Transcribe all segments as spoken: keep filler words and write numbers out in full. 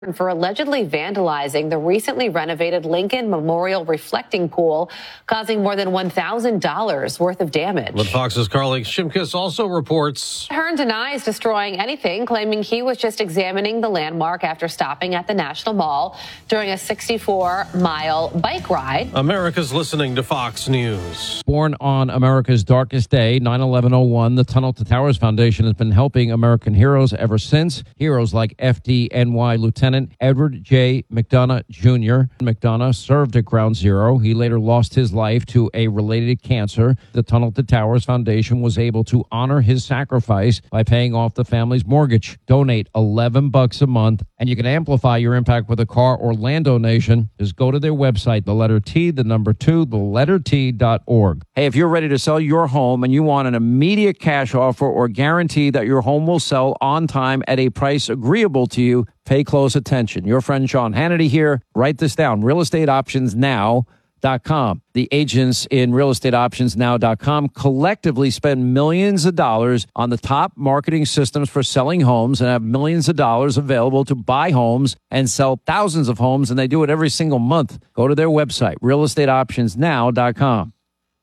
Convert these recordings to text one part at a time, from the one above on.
for allegedly vandalizing the recently renovated Lincoln Memorial Reflecting Pool, causing more than one thousand dollars worth of damage. But Fox's Carly Shimkus also reports Hearn denies destroying anything, claiming he was just examining the landmark after stopping at the National Mall during a sixty-four mile bike ride. America's listening to Fox News. Born on America's darkest day, nine eleven oh one, the Tunnel to Towers Foundation has been helping American heroes ever since. Heroes like F D N Y Lieutenant Edward J. McDonough Junior McDonough served at Ground Zero. He later lost his life to a related cancer. The Tunnel to Towers Foundation was able to honor his sacrifice by paying off the family's mortgage. Donate eleven bucks a month, and you can amplify your impact with a car or land donation. Just go to their website, the letter T, the number two, the letter T dot org. Hey, if you're ready to sell your home and you want an immediate cash offer or guarantee that your home will sell on time at a price agreeable to you, pay close attention. Your friend Sean Hannity here. Write this down, real estate options now dot com. The agents in real estate options now dot com collectively spend millions of dollars on the top marketing systems for selling homes and have millions of dollars available to buy homes and sell thousands of homes, and they do it every single month. Go to their website, real estate options now dot com.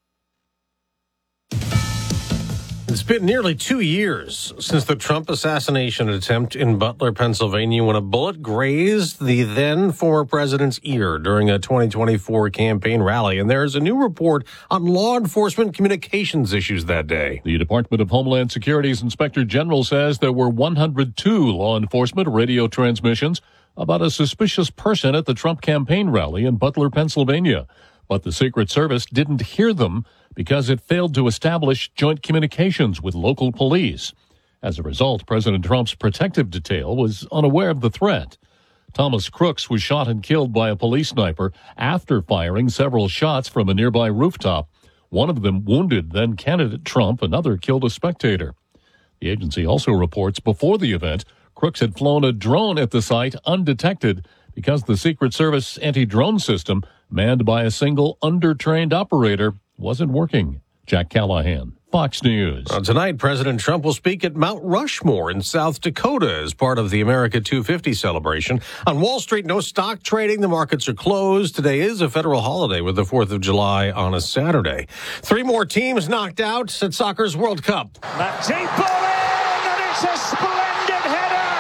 It's been nearly two years since the Trump assassination attempt in Butler, Pennsylvania, when a bullet grazed the then former president's ear during a twenty twenty-four campaign rally. And there's a new report on law enforcement communications issues that day. The Department of Homeland Security's Inspector General says there were one hundred two law enforcement radio transmissions about a suspicious person at the Trump campaign rally in Butler, Pennsylvania. But the Secret Service didn't hear them because it failed to establish joint communications with local police. As a result, President Trump's protective detail was unaware of the threat. Thomas Crooks was shot and killed by a police sniper after firing several shots from a nearby rooftop. One of them wounded then-candidate Trump, another killed a spectator. The agency also reports before the event, Crooks had flown a drone at the site undetected because the Secret Service anti-drone system, manned by a single under-trained operator, wasn't working. Jack Callahan, Fox News. Uh, tonight, President Trump will speak at Mount Rushmore in South Dakota as part of the America two fifty celebration. On Wall Street, no stock trading. The markets are closed. Today is a federal holiday with the fourth of July on a Saturday. Three more teams knocked out at soccer's World Cup. That deep ball in, and it's a splendid header.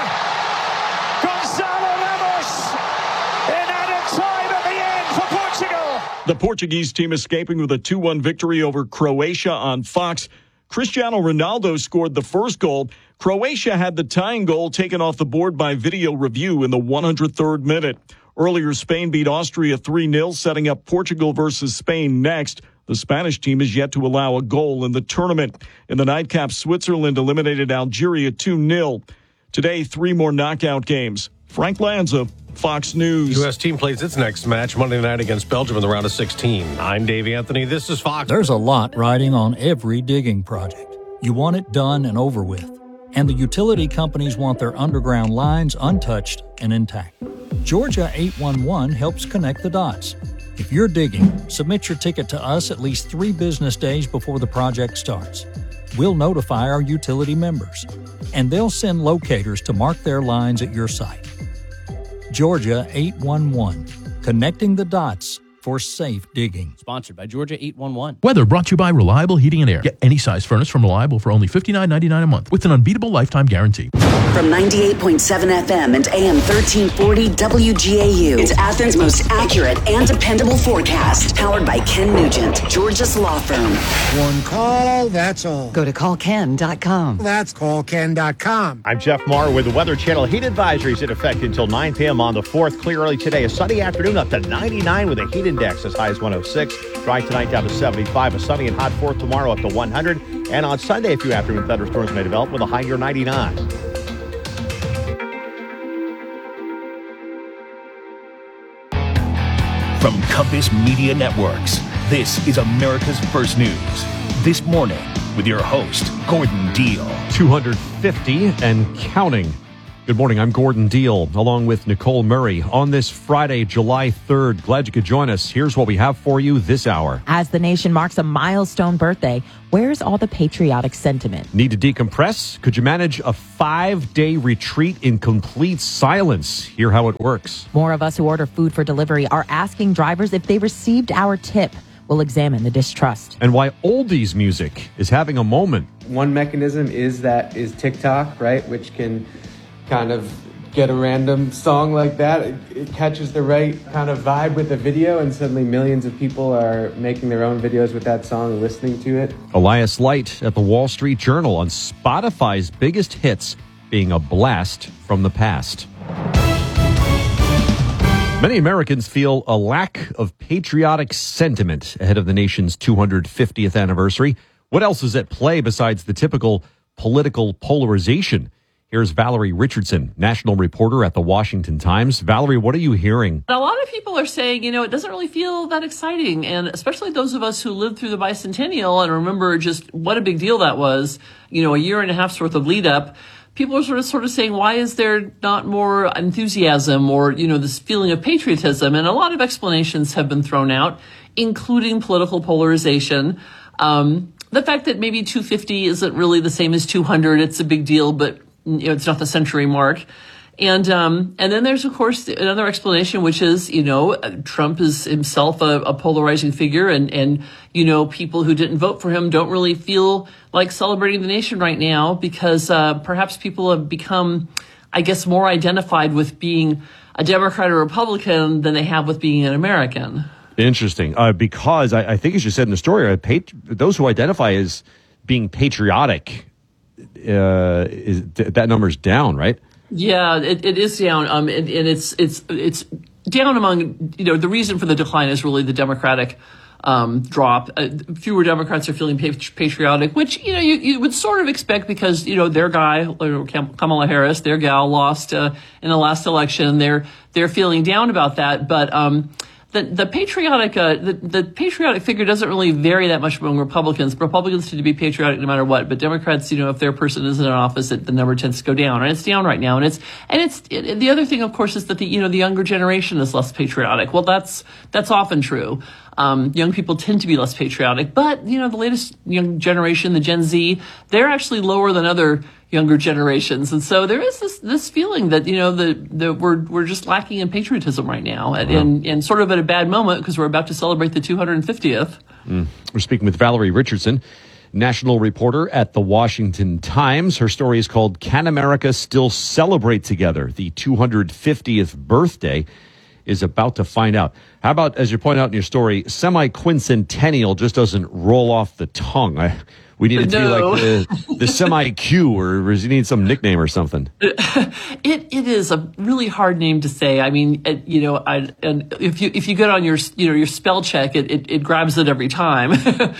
Gonzalo Ramos in added time at the end for Portugal. The Portuguese team escaping with a two one victory over Croatia on Fox. Cristiano Ronaldo scored the first goal. Croatia had the tying goal taken off the board by video review in the one hundred third minute. Earlier, Spain beat Austria three nil, setting up Portugal versus Spain next. The Spanish team is yet to allow a goal in the tournament. In the nightcap, Switzerland eliminated Algeria two nil. Today, three more knockout games. Frank Lanza, Fox News. U S team plays its next match Monday night against Belgium in the round of sixteen. I'm Dave Anthony. This is Fox. There's a lot riding on every digging project. You want it done and over with. And the utility companies want their underground lines untouched and intact. Georgia eight one one helps connect the dots. If you're digging, submit your ticket to us at least three business days before the project starts. We'll notify our utility members, and they'll send locators to mark their lines at your site. Georgia eight one one, connecting the dots for safe digging. Sponsored by Georgia eight one one. Weather brought to you by Reliable Heating and Air. Get any size furnace from Reliable for only fifty-nine ninety-nine a month with an unbeatable lifetime guarantee. From ninety-eight point seven F M and A M thirteen forty W G A U, it's Athens' most accurate and dependable forecast. Powered by Ken Nugent, Georgia's law firm. One call, that's all. Go to call ken dot com. That's call ken dot com. I'm Jeff Marr with the Weather Channel. Heat advisories in effect until nine p.m. on the fourth. Clear early today. A sunny afternoon up to ninety-nine with a heat index as high as one oh six. Dry tonight down to seventy-five. A sunny and hot fourth tomorrow up to one hundred. And on Sunday, a few afternoon thunderstorms may develop with a high near ninety-nine. From Compass Media Networks, this is America's First News. This morning with your host, Gordon Deal. two hundred fifty and counting Good morning. I'm Gordon Deal, along with Nicole Murray. On this Friday, July third, glad you could join us. Here's what we have for you this hour. As the nation marks a milestone birthday, where's all the patriotic sentiment? Need to decompress? Could you manage a five-day retreat in complete silence? Hear how it works. More of us who order food for delivery are asking drivers if they received our tip. We'll examine the distrust. And why oldies music is having a moment. One mechanism is that is TikTok, right, which can kind of get a random song like that. It, it catches the right kind of vibe with the video, and suddenly millions of people are making their own videos with that song and listening to it. Elias Light at the Wall Street Journal on Spotify's biggest hits being a blast from the past. Many Americans feel a lack of patriotic sentiment ahead of the nation's two hundred fiftieth anniversary. What else is at play besides the typical political polarization? Here's Valerie Richardson, national reporter at the Washington Times. Valerie, what are you hearing? A lot of people are saying, you know, it doesn't really feel that exciting. And especially those of us who lived through the bicentennial and remember just what a big deal that was, you know, a year and a half's worth of lead up. People are sort of sort of saying, why is there not more enthusiasm or, you know, this feeling of patriotism? And a lot of explanations have been thrown out, including political polarization. Um, the fact that maybe two fifty isn't really the same as two hundred. It's a big deal, but you know, it's not the century mark. And um, and then there's, of course, another explanation, which is, you know, Trump is himself a, a polarizing figure. And, and, you know, people who didn't vote for him don't really feel like celebrating the nation right now because uh, perhaps people have become, I guess, more identified with being a Democrat or Republican than they have with being an American. Interesting. Uh, because I, I think, as you said in the story, uh, pat- those who identify as being patriotic, uh, is th- that number's down, right? Yeah, it, it is down, um, and, and it's it's it's down among, you know, the reason for the decline is really the Democratic um, drop. Uh, fewer Democrats are feeling pat- patriotic, which, you know, you, you would sort of expect because, you know, their guy, Kamala Harris, their gal lost uh, in the last election. They're they're feeling down about that, but um, the the patriotic uh, the, the patriotic figure doesn't really vary that much among Republicans. Republicans tend to be patriotic no matter what, but Democrats, you know, if their person isn't in office, it, the number tends to go down, and it's down right now. And it's and it's it, the other thing, of course, is that the you know the younger generation is less patriotic. Well, that's that's often true. Um, young people tend to be less patriotic, but you know the latest young generation, the Gen Z, they're actually lower than other younger generations, and so there is this this feeling that you know the the we're we're just lacking in patriotism right now, and wow. and, and sort of at a bad moment because we're about to celebrate the two hundred fiftieth. Mm. We're speaking with Valerie Richardson, national reporter at the Washington Times. Her story is called "Can America Still Celebrate Together?" The two hundred fiftieth birthday is about to find out. How about, as you point out in your story, semi-quincentennial just doesn't roll off the tongue. I, we need it to no. be like the, the semi-Q, or does you need some nickname or something? It it is a really hard name to say. I mean, it, you know, I, and if you if you get on your you know your spell check, it it, it grabs it every time.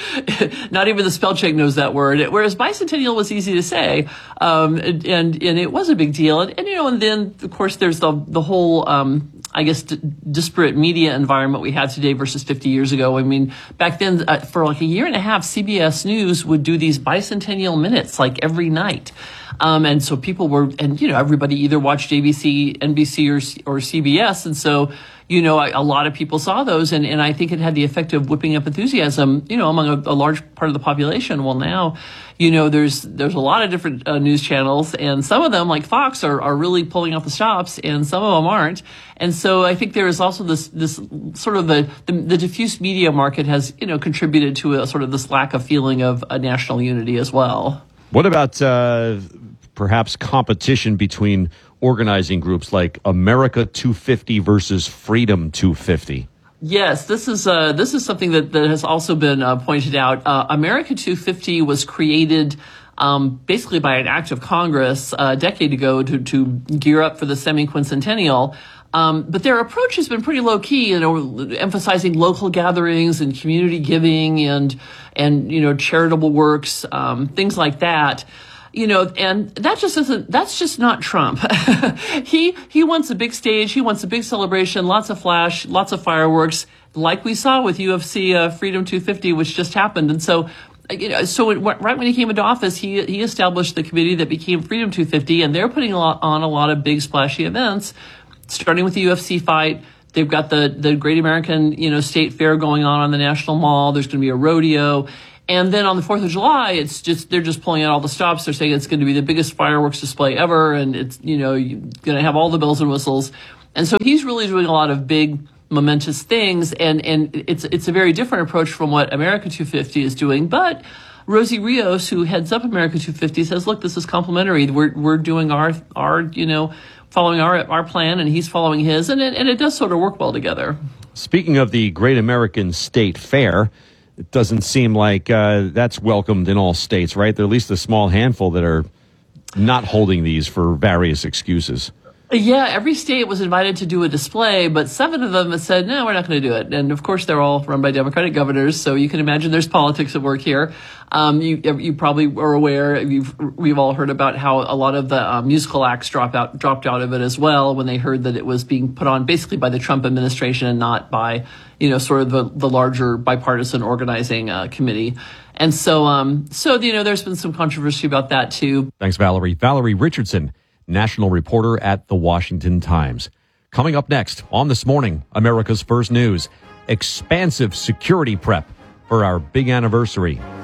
Not even the spell check knows that word. Whereas bicentennial was easy to say, um, and, and and it was a big deal. And, and you know, and then of course there's the the whole. Um, I guess, d- disparate media environment we have today versus fifty years ago. I mean, back then, uh, for like a year and a half, C B S News would do these bicentennial minutes like every night. Um, and so people were, and, you know, everybody either watched A B C, N B C, or, or C B S. And so, you know, a, a lot of people saw those. And, and I think it had the effect of whipping up enthusiasm, you know, among a, a large part of the population. Well, now, you know, there's there's a lot of different uh, news channels, and some of them, like Fox, are, are really pulling out the stops, and some of them aren't. And so I think there is also this this sort of the, the the diffuse media market has, you know, contributed to a sort of this lack of feeling of a national unity as well. What about uh, perhaps competition between organizing groups like America two fifty versus Freedom two fifty? Yes, this is uh, this is something that, that has also been uh, pointed out. Uh, America two fifty was created um, basically by an act of Congress uh, a decade ago to, to gear up for the semi-quincentennial. Um, but their approach has been pretty low key, you know, emphasizing local gatherings and community giving and and you know charitable works, um, things like that. You know, and that just isn't, that's just not Trump. he, he wants a big stage. He wants a big celebration, lots of flash, lots of fireworks, like we saw with U F C uh, Freedom two fifty, which just happened. And so you know, so it, right when he came into office, he he established the committee that became Freedom two fifty, and they're putting a lot, on a lot of big splashy events, starting with the U F C fight. They've got the the Great American, you know, State Fair going on on the National Mall. There's going to be a rodeo. And then on the fourth of July, it's just, they're just pulling out all the stops. They're saying it's going to be the biggest fireworks display ever. And it's, you know, you're going to have all the bells and whistles. And so he's really doing a lot of big, momentous things. And, and it's, it's a very different approach from what America two fifty is doing. But Rosie Rios, who heads up America two fifty, says, look, this is complementary. We're, we're doing our, our, you know, following our, our plan, and he's following his. And it, and it does sort of work well together. Speaking of the Great American State Fair, it doesn't seem like uh, that's welcomed in all states, right? There are at least a small handful that are not holding these for various excuses. Yeah, every state was invited to do a display, but seven of them have said, no, we're not going to do it. And of course, they're all run by Democratic governors, so you can imagine there's politics at work here. Um, you, you probably are aware, you've, we've all heard about how a lot of the uh, musical acts drop out, dropped out of it as well when they heard that it was being put on basically by the Trump administration and not by, you know, sort of the, the larger bipartisan organizing uh, committee. And so, um, so, you know, there's been some controversy about that too. Thanks, Valerie. Valerie Richardson, national reporter at The Washington Times. Coming up next on This Morning, America's First News, expansive security prep for our big anniversary.